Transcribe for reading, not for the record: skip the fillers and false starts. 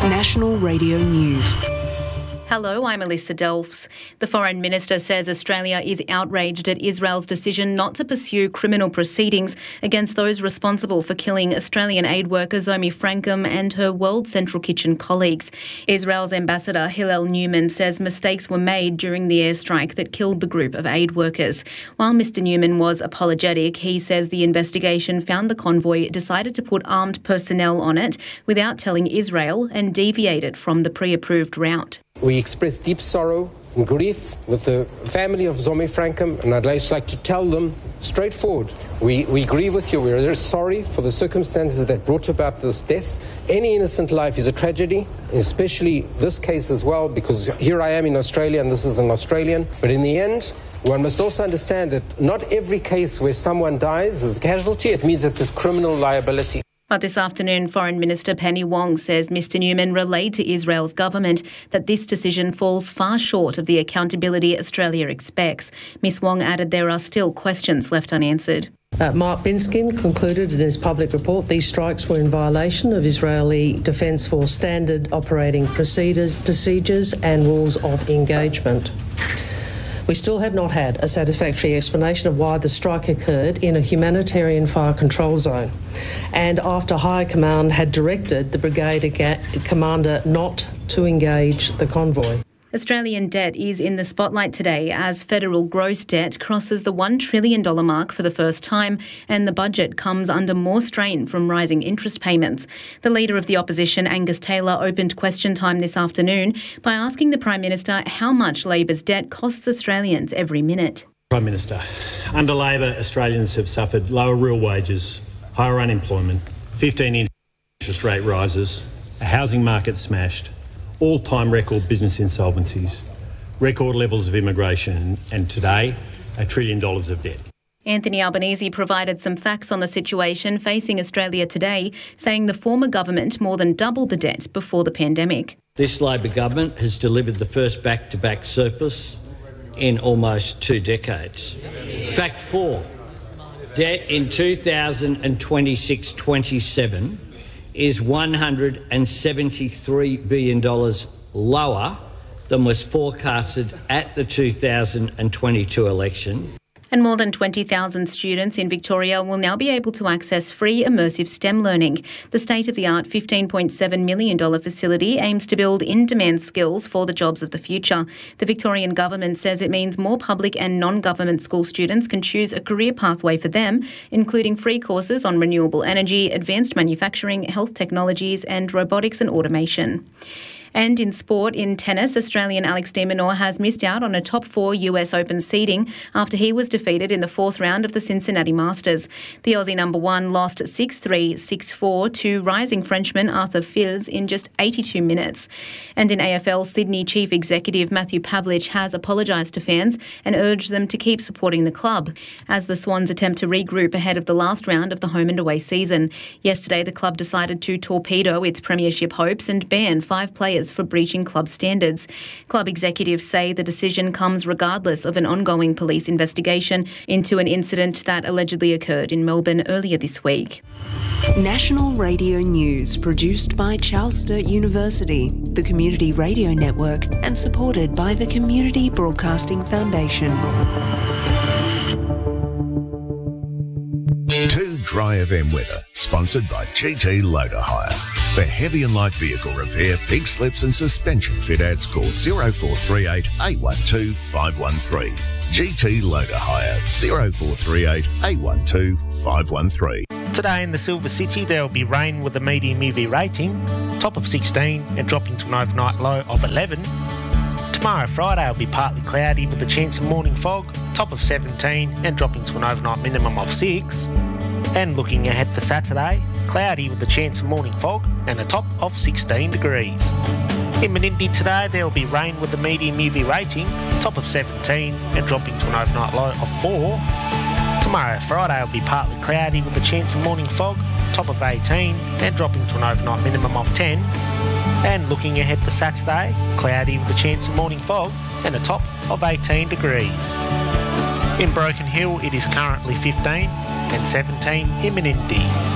National Radio News. Hello, I'm Alyssa Delfs. The Foreign Minister says Australia is outraged at Israel's decision not to pursue criminal proceedings against those responsible for killing Australian aid worker Zomi Frankum and her World Central Kitchen colleagues. Israel's ambassador Hillel Newman says mistakes were made during the airstrike that killed the group of aid workers. While Mr Newman was apologetic, he says the investigation found the convoy decided to put armed personnel on it without telling Israel and deviated from the pre-approved route. We express deep sorrow and grief with the family of Zomi Frankum, and I'd just like to tell them straightforward, we grieve with you. We're very sorry for the circumstances that brought about this death. Any innocent life is a tragedy, especially this case as well, because here I am in Australia and this is an Australian. But in the end, one must also understand that not every case where someone dies is a casualty. It means that there's criminal liability. But this afternoon, Foreign Minister Penny Wong says Mr Newman relayed to Israel's government that this decision falls far short of the accountability Australia expects. Ms Wong added there are still questions left unanswered. Mark Binskin concluded in his public report these strikes were in violation of Israeli Defence Force standard operating procedures and rules of engagement. We still have not had a satisfactory explanation of why the strike occurred in a humanitarian fire control zone and after High Command had directed the brigade commander not to engage the convoy. Australian debt is in the spotlight today as federal gross debt crosses the $1 trillion mark for the first time and the budget comes under more strain from rising interest payments. The Leader of the Opposition, Angus Taylor, opened question time this afternoon by asking the Prime Minister how much Labor's debt costs Australians every minute. Prime Minister, under Labor, Australians have suffered lower real wages, higher unemployment, 15 interest rate rises, a housing market smashed, all-time record business insolvencies, record levels of immigration and today, $1 trillion of debt. Anthony Albanese provided some facts on the situation facing Australia today, saying the former government more than doubled the debt before the pandemic. This Labor government has delivered the first back-to-back surplus in almost 2 decades. Fact 4, debt in 2026-27 is $173 billion lower than was forecasted at the 2022 election. And more than 20,000 students in Victoria will now be able to access free immersive STEM learning. The state-of-the-art $15.7 million facility aims to build in-demand skills for the jobs of the future. The Victorian government says it means more public and non-government school students can choose a career pathway for them, including free courses on renewable energy, advanced manufacturing, health technologies and robotics and automation. And in sport, in tennis, Australian Alex de Minaur has missed out on a top 4 US Open seeding after he was defeated in the 4th round of the Cincinnati Masters. The Aussie number 1 lost 6-3, 6-4 to rising Frenchman Arthur Fils in just 82 minutes. And in AFL, Sydney Chief Executive Matthew Pavlich has apologised to fans and urged them to keep supporting the club as the Swans attempt to regroup ahead of the last round of the home and away season. Yesterday, the club decided to torpedo its premiership hopes and ban 5 players for breaching club standards. Club executives say the decision comes regardless of an ongoing police investigation into an incident that allegedly occurred in Melbourne earlier this week. National Radio News, produced by Charles Sturt University, the Community Radio Network, and supported by the Community Broadcasting Foundation. Dry FM weather, sponsored by GT Loader Hire. For heavy and light vehicle repair, pig slips and suspension fit-outs, call 0438 812 513. GT Loader Hire, 0438 812 513. Today in the Silver City there will be rain with a medium UV rating, top of 16 and dropping to an overnight low of 11. Tomorrow Friday will be partly cloudy with a chance of morning fog, top of 17 and dropping to an overnight minimum of 6. And looking ahead for Saturday, cloudy with a chance of morning fog and a top of 16 degrees. In Menindee today there will be rain with a medium UV rating, top of 17 and dropping to an overnight low of 4. Tomorrow Friday will be partly cloudy with a chance of morning fog, top of 18 and dropping to an overnight minimum of 10. And looking ahead for Saturday, cloudy with a chance of morning fog and a top of 18 degrees. In Broken Hill it is currently 15 and 17 in Menindee.